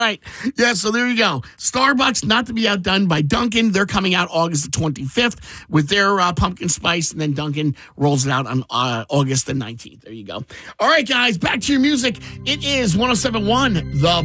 Right. Yeah, so there you go. Starbucks, not to be outdone by Dunkin'. They're coming out August the 25th with their pumpkin spice, and then Dunkin' rolls it out on August the 19th. There you go. All right, guys, back to your music. It is 107.1 The